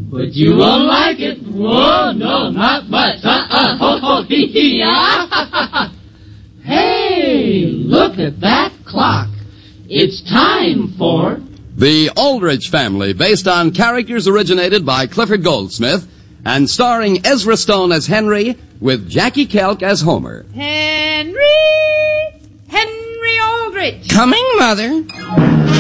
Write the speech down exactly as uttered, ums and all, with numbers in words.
but you won't like it. Whoa, no, not much. Uh-uh. Ho, ho, hee, hee, ah. Hey, look at that clock. It's time for... The Aldrich Family, based on characters originated by Clifford Goldsmith and starring Ezra Stone as Henry with Jackie Kelk as Homer. Henry! Henry Aldrich! Coming, Mother.